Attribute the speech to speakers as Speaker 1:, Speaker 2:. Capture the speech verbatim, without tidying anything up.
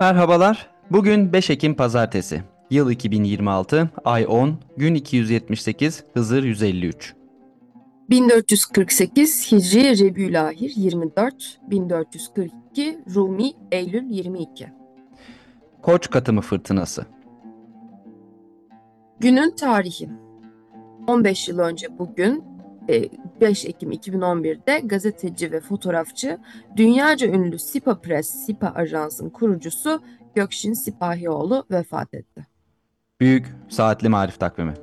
Speaker 1: Merhabalar. Bugün beş Ekim Pazartesi. Yıl iki bin yirmi altı, ay on, gün iki yüz yetmiş sekiz, Hızır yüz elli üç.
Speaker 2: bin dört yüz kırk sekiz Hicri Rebiülahir yirmi dört, bin dört yüz kırk iki Rumi Eylül yirmi iki.
Speaker 1: Koç katımı fırtınası.
Speaker 2: Günün tarihi. on beş yıl önce bugün e, beş Ekim iki bin on birde gazeteci ve fotoğrafçı, dünyaca ünlü Sipa Press Sipa Ajans'ın kurucusu Gökşin Sipahioğlu vefat etti.
Speaker 1: Büyük Saatli Marif Takvimi.